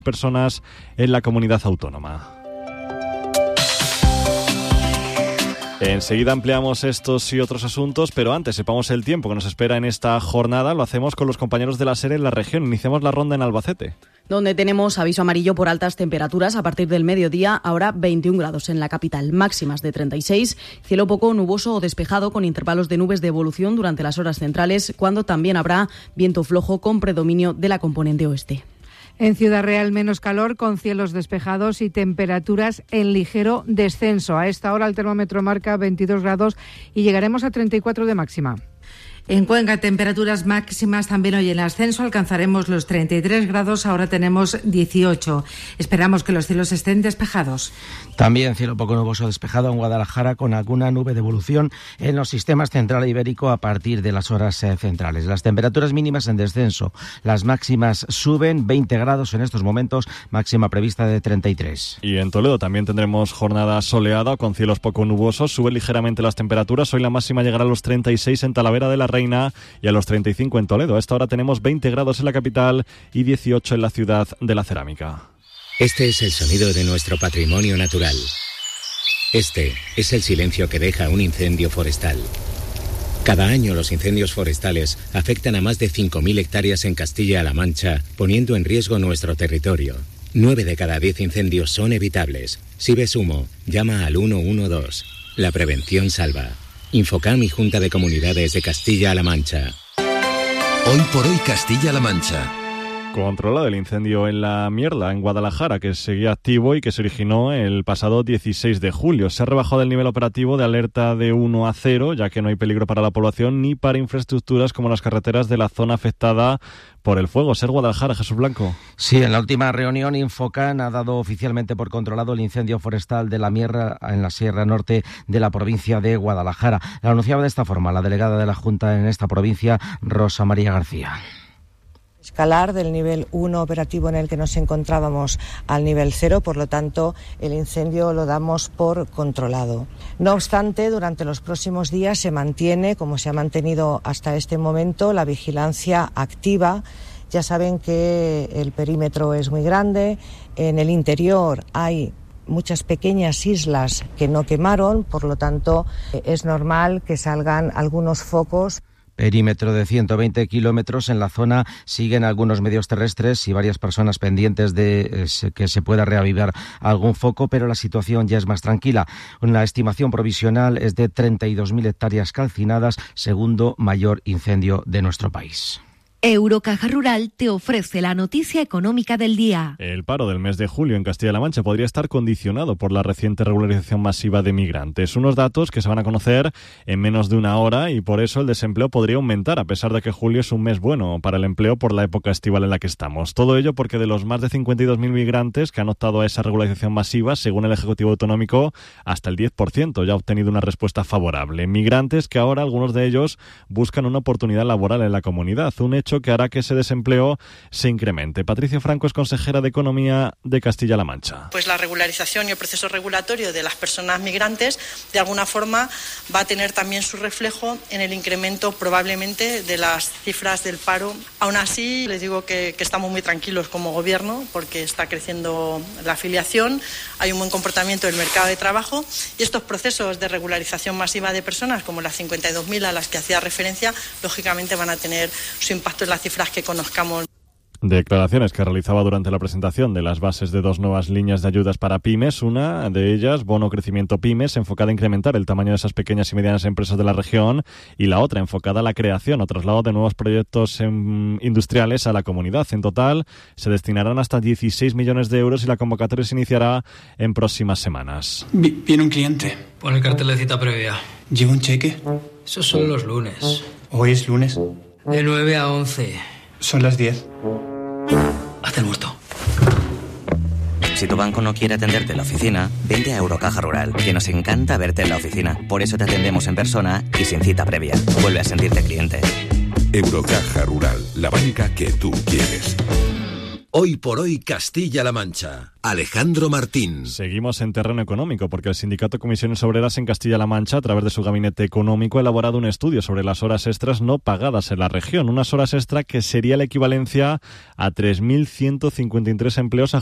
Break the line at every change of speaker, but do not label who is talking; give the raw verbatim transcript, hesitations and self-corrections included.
personas en la comunidad autónoma. Enseguida ampliamos estos y otros asuntos, pero antes sepamos el tiempo que nos espera en esta jornada. Lo hacemos con los compañeros de la SER en la región. Iniciamos la ronda en Albacete,
donde tenemos aviso amarillo por altas temperaturas a partir del mediodía, ahora veintiún grados en la capital, máximas de treinta y seis, cielo poco nuboso o despejado con intervalos de nubes de evolución durante las horas centrales, cuando también habrá viento flojo con predominio de la componente oeste.
En Ciudad Real menos calor, con cielos despejados y temperaturas en ligero descenso. A esta hora el termómetro marca veintidós grados y llegaremos a treinta y cuatro de máxima.
En Cuenca, temperaturas máximas también hoy en ascenso, alcanzaremos los treinta y tres grados, ahora tenemos dieciocho. Esperamos que los cielos estén despejados.
También cielo poco nuboso despejado en Guadalajara, con alguna nube de evolución en los sistemas central e ibérico a partir de las horas eh, centrales. Las temperaturas mínimas en descenso, las máximas suben, veinte grados en estos momentos, máxima prevista de treinta y tres.
Y en Toledo también tendremos jornada soleada con cielos poco nubosos, suben ligeramente las temperaturas, hoy la máxima llegará a los treinta y seis en Talavera de la Reina y a los treinta y cinco en Toledo. A esta hora tenemos veinte grados en la capital y dieciocho en la ciudad de la cerámica.
Este es el sonido de nuestro patrimonio natural. Este es el silencio que deja un incendio forestal. Cada año los incendios forestales afectan a más de cinco mil hectáreas en Castilla-La Mancha, poniendo en riesgo nuestro territorio. nueve de cada diez incendios son evitables. Si ves humo, llama al uno uno dos. La prevención salva. Infocam y Junta de Comunidades de Castilla-La Mancha.
Hoy por hoy Castilla-La Mancha.
Controlado el incendio en La Mierla, en Guadalajara, que seguía activo y que se originó el pasado dieciséis de julio. Se ha rebajado el nivel operativo de alerta de uno a cero, ya que no hay peligro para la población ni para infraestructuras como las carreteras de la zona afectada por el fuego. Ser Guadalajara, Jesús Blanco.
Sí, en la última reunión Infocan ha dado oficialmente por controlado el incendio forestal de La Mierla en la Sierra Norte de la provincia de Guadalajara. Lo anunciaba de esta forma la delegada de la Junta en esta provincia, Rosa María García.
Escalar del nivel uno operativo en el que nos encontrábamos al nivel cero, por lo tanto el incendio lo damos por controlado. No obstante, durante los próximos días se mantiene, como se ha mantenido hasta este momento, la vigilancia activa. Ya saben que el perímetro es muy grande, en el interior hay muchas pequeñas islas que no quemaron, por lo tanto es normal que salgan algunos focos.
Perímetro de ciento veinte kilómetros. En la zona siguen algunos medios terrestres y varias personas pendientes de eh, que se pueda reavivar algún foco, pero la situación ya es más tranquila. La estimación provisional es de treinta y dos mil hectáreas calcinadas, segundo mayor incendio de nuestro país.
Eurocaja Rural te ofrece la noticia económica del día.
El paro del mes de julio en Castilla-La Mancha podría estar condicionado por la reciente regularización masiva de migrantes. Unos datos que se van a conocer en menos de una hora y por eso el desempleo podría aumentar, a pesar de que julio es un mes bueno para el empleo por la época estival en la que estamos. Todo ello porque de los más de cincuenta y dos mil migrantes que han optado a esa regularización masiva, según el Ejecutivo Autonómico, hasta el diez por ciento ya ha obtenido una respuesta favorable. Migrantes que ahora algunos de ellos buscan una oportunidad laboral en la comunidad, un hecho que hará que ese desempleo se incremente. Patricia Franco es consejera de Economía de Castilla-La Mancha.
Pues la regularización y el proceso regulatorio de las personas migrantes de alguna forma va a tener también su reflejo en el incremento probablemente de las cifras del paro. Aún así, les digo que, que estamos muy tranquilos como gobierno porque está creciendo la afiliación, hay un buen comportamiento del mercado de trabajo y estos procesos de regularización masiva de personas, como las cincuenta y dos mil a las que hacía referencia, lógicamente van a tener su impacto en las cifras que conozcamos.
Declaraciones que realizaba durante la presentación de las bases de dos nuevas líneas de ayudas para pymes, una de ellas, Bono Crecimiento Pymes, enfocada a incrementar el tamaño de esas pequeñas y medianas empresas de la región, y la otra enfocada a la creación o traslado de nuevos proyectos en, industriales a la comunidad. En total se destinarán hasta dieciséis millones de euros y la convocatoria se iniciará en próximas semanas.
Viene un cliente.
Pon el cartel de cita previa.
¿Lleva un cheque?
Esos son los lunes.
¿Hoy es lunes?
De nueve a once.
Son las diez.
Hazte el muerto.
Si tu banco no quiere atenderte en la oficina, vente a Eurocaja Rural, que nos encanta verte en la oficina. Por eso te atendemos en persona y sin cita previa. Vuelve a sentirte cliente.
Eurocaja Rural, la banca que tú quieres. Hoy por hoy Castilla-La Mancha. Alejandro Martín.
Seguimos en terreno económico porque el Sindicato Comisiones Obreras en Castilla-La Mancha, a través de su gabinete económico, ha elaborado un estudio sobre las horas extras no pagadas en la región. Unas horas extra que sería la equivalencia a tres mil ciento cincuenta y tres empleos